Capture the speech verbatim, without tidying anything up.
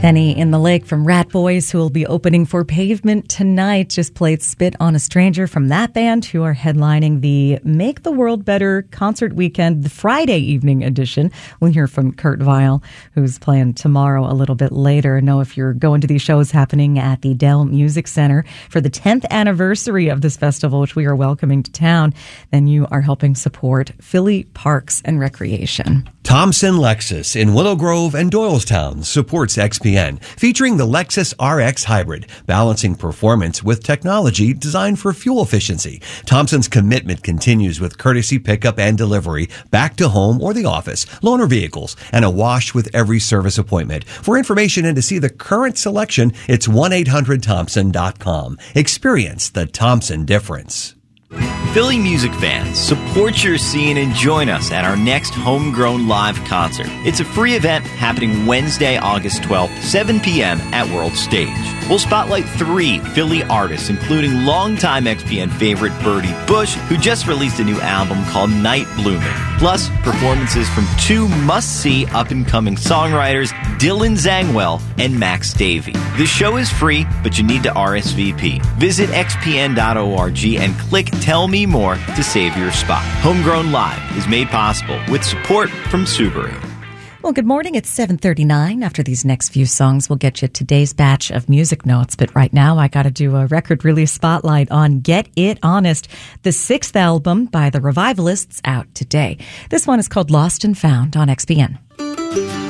Penny in the Lake from Rat Boys, who will be opening for Pavement tonight, just played Spit on a Stranger from that band, who are headlining the Make the World Better concert weekend, the Friday evening edition. We'll hear from Kurt Vile, who's playing tomorrow a little bit later. I know if you're going to these shows happening at the Dell Music Center for the tenth anniversary of this festival, which we are welcoming to town, then you are helping support Philly Parks and Recreation. Thompson Lexus in Willow Grove and Doylestown supports X P N, featuring the Lexus R X Hybrid, balancing performance with technology designed for fuel efficiency. Thompson's commitment continues with courtesy pickup and delivery back to home or the office, loaner vehicles, and a wash with every service appointment. For information and to see the current selection, it's one eight hundred thompson dot com. Experience the Thompson difference. Philly music fans, support your scene and join us at our next Homegrown Live concert. It's a free event happening Wednesday, August twelfth, seven p.m. at World Stage. We'll spotlight three Philly artists, including longtime X P N favorite Birdie Bush, who just released a new album called Night Blooming. Plus, performances from two must-see up-and-coming songwriters, Dylan Zangwell and Max Davey. The show is free, but you need to R S V P. Visit x p n dot org and click Tell Me More to save your spot. Homegrown Live is made possible with support from Subaru. Well, good morning. It's seven thirty-nine. After these next few songs, we'll get you today's batch of music notes. But right now, I got to do a record release spotlight on Get It Honest, the sixth album by the Revivalists, out today. This one is called Lost and Found on X P N.